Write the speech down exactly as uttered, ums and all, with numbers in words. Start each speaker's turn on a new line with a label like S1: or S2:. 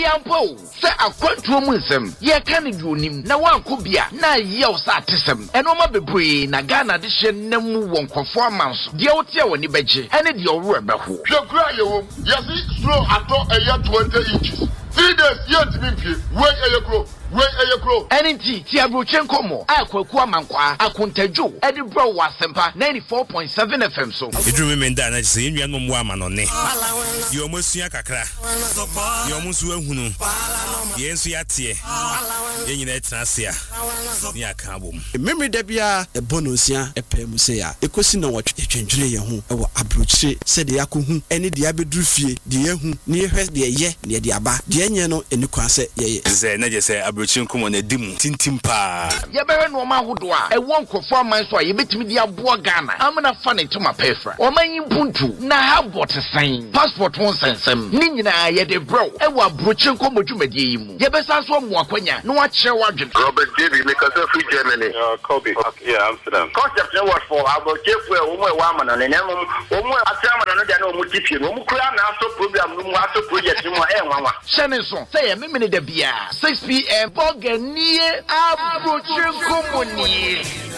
S1: yampo se akwantuo mu nsem ye ka ne duonim na wanko bia na ye o sa atesem eno ma bebre na Ghana de hye namu wonkofo amanso de wote a woni beje ene de owro ebeho
S2: hwekura yewo yesi slow ato eya twenty inches three days yet me pie wey eyekro wey eyekro
S1: enenti ti abrochen komo akwaku amankwa akontadwo ede bro wasempa ninety-four point seven F M so
S3: edru me nda na se enua ngom wa manone yo mosua kakra yo musu ahunu ye nsu yatie ye nyina etrasia ni aka bom
S4: memory da bia e bonosia e pemu se ya ekosi na wotwe twendwere ye ho e wo abrochire se de yakohu ene de abedru fie de yehu ne yehwe de ye ne de aba de enye no eni kwa se ye
S3: ze na je se abrochire nkomo na dimu tintim pa
S1: ye bewe no ma hodo a e wonkofo amanso a ye betimi de abo Ghana amna fa ne tuma pefra o manyi puntu na habot sign passport won sensem ni nyina ye de bro e wo abrochire nkomo dwumadie yi mu ye besa so mo akwanya no a kire wadwen
S2: Robert David make us free Germany
S5: uh Kobe okay, yeah Amsterdam
S2: concept no was for abrochire fu e wo mo wa amana ne nemu wo mo atama no de na wo mo tipie wo mo kura na aso program no mo aso project mo e nwanwa
S1: shene so say ye memene da bia six p m Boganie abrochire nkomo ni